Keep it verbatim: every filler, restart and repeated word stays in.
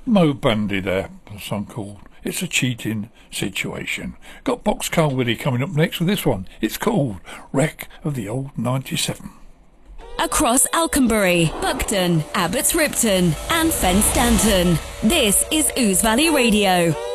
Mo Bundy there, a song called It's a Cheating Situation. Got Boxcar Willie coming up next with this one. It's called Wreck of the Old ninety-seven. Across Alconbury, Buckton, Abbots Ripton and Fen Stanton. This is Ouse Valley Radio.